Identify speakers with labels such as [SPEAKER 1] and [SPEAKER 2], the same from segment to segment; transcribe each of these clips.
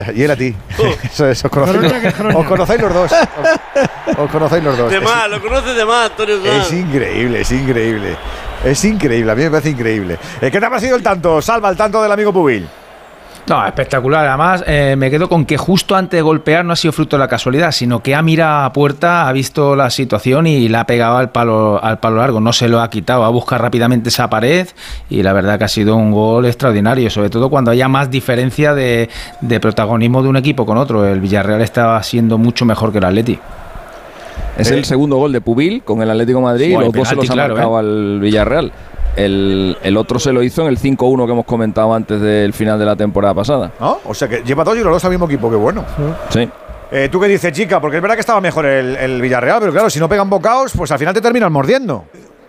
[SPEAKER 1] Y él a ti. Eso es, os conocéis los dos. Os conocéis los dos.
[SPEAKER 2] De más, lo conoces de más, Antonio Sanz.
[SPEAKER 1] Es increíble, es increíble. Es increíble, a mí me parece increíble. ¿Qué te ha parecido el tanto, Salva, el tanto del amigo Pubil?
[SPEAKER 3] No, espectacular. Además, me quedo con que justo antes de golpear no ha sido fruto de la casualidad, sino que ha mirado a puerta, ha visto la situación y la ha pegado al palo largo. No se lo ha quitado, ha buscado rápidamente esa pared y la verdad que ha sido un gol extraordinario, sobre todo cuando haya más diferencia de protagonismo de un equipo con otro. El Villarreal está siendo mucho mejor que el Atleti.
[SPEAKER 4] Es el segundo gol de Pubil con el Atlético de Madrid, los dos se los ha marcado al Villarreal. El otro se lo hizo en el 5-1 que hemos comentado antes del final de la temporada pasada.
[SPEAKER 1] ¿No? O sea que lleva 2 y los 2 al mismo equipo, qué bueno.
[SPEAKER 4] Sí.
[SPEAKER 1] ¿Tú qué dices, chica? Porque es verdad que estaba mejor el Villarreal, pero claro, si no pegan bocaos, pues al final te terminan mordiendo.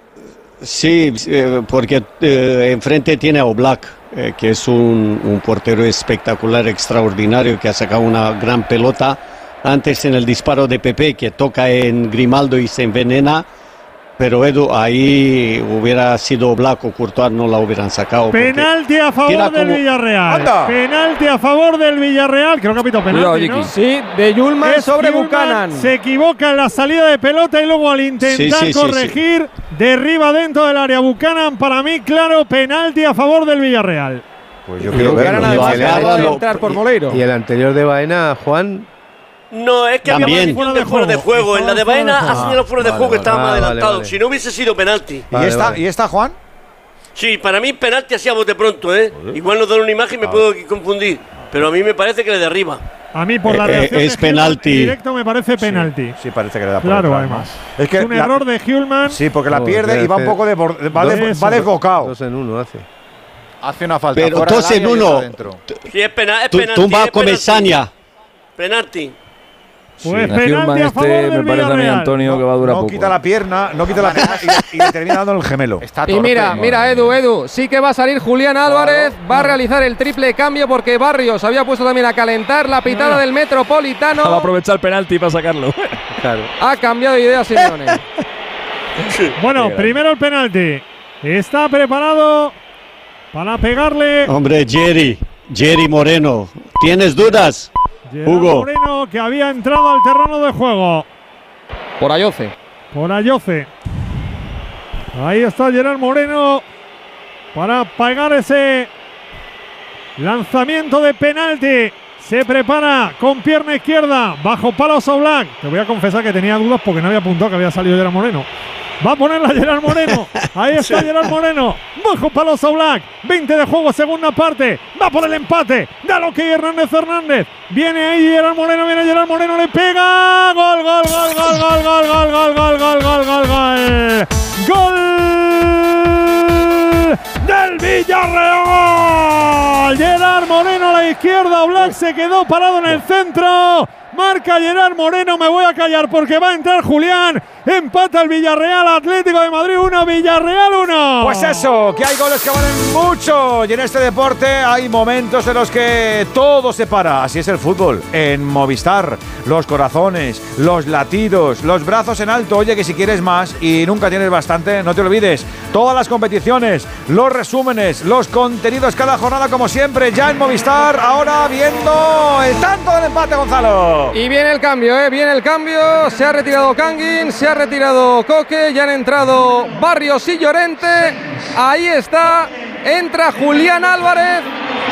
[SPEAKER 5] Sí, porque enfrente tiene a Oblak, que es un portero espectacular, extraordinario, que ha sacado una gran pelota. Antes en el disparo de Pepe, que toca en Grimaldo y se envenena. Pero Edu, ahí hubiera sido Oblak o Courtois, no la hubieran sacado.
[SPEAKER 6] Penalti a favor del Villarreal.
[SPEAKER 1] ¡Anda!
[SPEAKER 6] Penalti a favor del Villarreal. Creo que ha pitado penalti, ¿no?
[SPEAKER 7] Sí, de Yulman sobre Buchanan.
[SPEAKER 6] Se equivoca en la salida de pelota y luego al intentar corregir, derriba dentro del área Buchanan. Para mí, claro, penalti a favor del Villarreal.
[SPEAKER 1] Pues yo quiero verlo.
[SPEAKER 7] Entrar por Moleiro.
[SPEAKER 8] Y el anterior de Baena, Juan.
[SPEAKER 2] No, es que
[SPEAKER 5] también
[SPEAKER 2] había más de fuera de juego. En la de Baena ha señalado fuera de juego que estaba más adelantado. Vale. Si no hubiese sido penalti.
[SPEAKER 1] ¿Y esta, Juan?
[SPEAKER 2] Sí, para mí penalti así a bote pronto, ¿eh? Igual nos dan una imagen y me puedo confundir. Pero a mí me parece que le derriba.
[SPEAKER 6] A mí por la reacción
[SPEAKER 5] es penalti.
[SPEAKER 6] Directo me parece penalti.
[SPEAKER 1] Sí, parece que le da por
[SPEAKER 6] claro,
[SPEAKER 1] detrás,
[SPEAKER 6] además.
[SPEAKER 1] ¿no? Es que
[SPEAKER 6] un error de Hulman.
[SPEAKER 1] Sí, porque la pierde y va un poco va desbocado.
[SPEAKER 8] 2 en 1 hace.
[SPEAKER 9] Hace una falta.
[SPEAKER 5] Pero 2 en 1.
[SPEAKER 2] Sí, es penalti.
[SPEAKER 5] Tumba Comesaña.
[SPEAKER 2] Penalti.
[SPEAKER 6] Pues penalti a favor del
[SPEAKER 4] me parece a mí, Antonio, que va a durar poco.
[SPEAKER 1] No quita la pierna y le termina dando el gemelo.
[SPEAKER 7] Y mira, Edu, sí que va a salir Julián Álvarez, va a realizar el triple cambio porque Barrios había puesto también a calentar la pitada del Metropolitano.
[SPEAKER 4] Va a aprovechar el penalti para sacarlo.
[SPEAKER 8] Claro.
[SPEAKER 7] Ha cambiado de idea Simeone.
[SPEAKER 6] Bueno, primero el penalti. Está preparado para pegarle.
[SPEAKER 5] Hombre, Jerry Moreno, ¿tienes dudas? Hugo
[SPEAKER 6] Moreno, que había entrado al terreno de juego.
[SPEAKER 7] Por Ayoce.
[SPEAKER 6] Ahí está Gerard Moreno para pagar ese lanzamiento de penalti. Se prepara con pierna izquierda, bajo palos Oblak. Te voy a confesar que tenía dudas porque no había apuntado que había salido Gerard Moreno. Va a ponerla Gerard Moreno. Ahí está Gerard Moreno. Bajo palos Oblak. 20 de juego, segunda parte. Va por el empate. Da lo que Hernández. Viene ahí Gerard Moreno. Le pega. Gol. Gol del Villarreal. Gerard Moreno a la izquierda. Oblak se quedó parado en el centro. Marca Gerard Moreno, me voy a callar porque va a entrar Julián. Empata el Villarreal, Atlético de Madrid 1, Villarreal 1.
[SPEAKER 1] Pues eso, que hay goles que valen mucho y en este deporte hay momentos en los que todo se para. Así es el fútbol. En Movistar, los corazones, los latidos, los brazos en alto. Oye, que si quieres más y nunca tienes bastante, no te olvides. Todas las competiciones, los resúmenes, los contenidos cada jornada como siempre, ya en Movistar. Ahora viendo el tanto del empate, Gonzalo.
[SPEAKER 7] Y viene el cambio, se ha retirado Kangin, se ha retirado Coque, ya han entrado Barrios y Llorente. Ahí está, entra Julián Álvarez.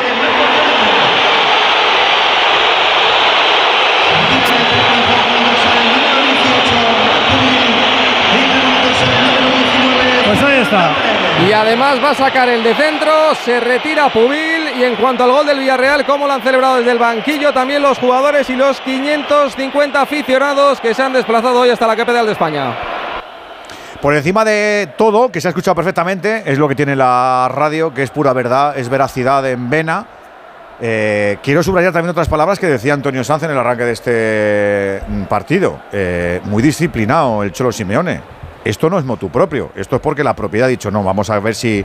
[SPEAKER 6] Pues ahí está.
[SPEAKER 7] Y además va a sacar el de centro, se retira Pubil. Y en cuanto al gol del Villarreal, cómo lo han celebrado desde el banquillo también los jugadores y los 550 aficionados que se han desplazado hoy hasta la capital de España.
[SPEAKER 1] Por encima de todo, que se ha escuchado perfectamente, es lo que tiene la radio, que es pura verdad, es veracidad en vena. Quiero subrayar también otras palabras que decía Antonio Sanz en el arranque de este partido. Muy disciplinado el Cholo Simeone. Esto no es motu propio, esto es porque la propiedad ha dicho no, vamos a ver si... el entuerto lo afrontamos cuanto antes, convócalo,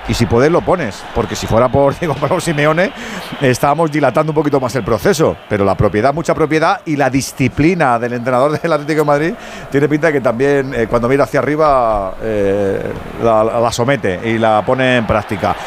[SPEAKER 1] Y si puedes lo pones, porque si fuera por Diego Pablo Simeone estábamos dilatando un poquito más el proceso, pero la propiedad, mucha propiedad, y la disciplina del entrenador del Atlético de Madrid tiene pinta de que también cuando mira hacia arriba la somete y la pone en práctica.